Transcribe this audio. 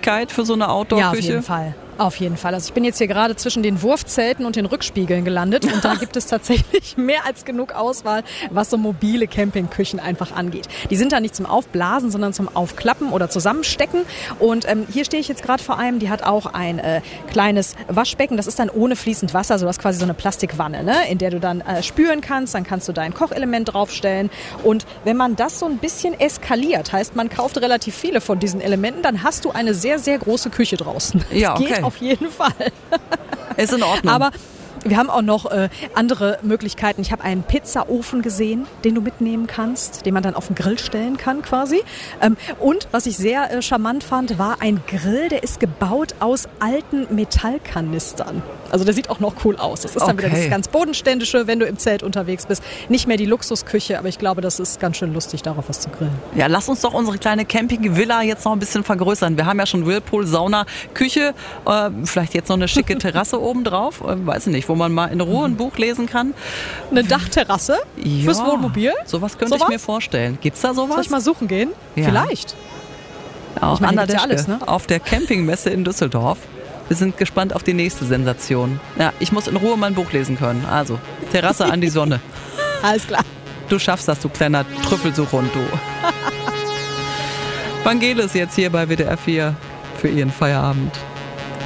Möglichkeit für so eine Outdoor-Küche? Ja, auf jeden Fall. Auf jeden Fall. Also ich bin jetzt hier gerade zwischen den Wurfzelten und den Rückspiegeln gelandet und da gibt es tatsächlich mehr als genug Auswahl, was so mobile Campingküchen einfach angeht. Die sind da nicht zum Aufblasen, sondern zum Aufklappen oder Zusammenstecken. Und hier stehe ich jetzt gerade vor einem, die hat auch ein kleines Waschbecken. Das ist dann ohne fließend Wasser, so das ist quasi so eine Plastikwanne, ne, in der du dann spülen kannst. Dann kannst du dein Kochelement draufstellen. Und wenn man das so ein bisschen eskaliert, heißt man kauft relativ viele von diesen Elementen, dann hast du eine sehr, sehr große Küche draußen. Ja, okay. Auf jeden Fall. Ist in Ordnung. Aber wir haben auch noch andere Möglichkeiten. Ich habe einen Pizzaofen gesehen, den du mitnehmen kannst, den man dann auf den Grill stellen kann quasi. Und was ich sehr charmant fand, war ein Grill, der ist gebaut aus alten Metallkanistern. Also der sieht auch noch cool aus. Das ist dann wieder das ganz Bodenständische, wenn du im Zelt unterwegs bist. Nicht mehr die Luxusküche, aber ich glaube, das ist ganz schön lustig, darauf was zu grillen. Ja, lass uns doch unsere kleine Camping-Villa jetzt noch ein bisschen vergrößern. Wir haben ja schon Whirlpool, Sauna, Küche, vielleicht jetzt noch eine schicke Terrasse oben drauf, weiß ich nicht, wo man mal in Ruhe ein Buch lesen kann. Eine Dachterrasse fürs Wohnmobil? Sowas könnte ich mir vorstellen. Gibt's da sowas? Soll ich mal suchen gehen? Ja. Vielleicht. Auch an der alles, ne? Auf der Campingmesse in Düsseldorf. Wir sind gespannt auf die nächste Sensation. Ja, ich muss in Ruhe mein Buch lesen können. Also, Terrasse an die Sonne. Alles klar. Du schaffst das, du kleiner Trüffelsucher, du. Vangelis jetzt hier bei WDR 4 für ihren Feierabend.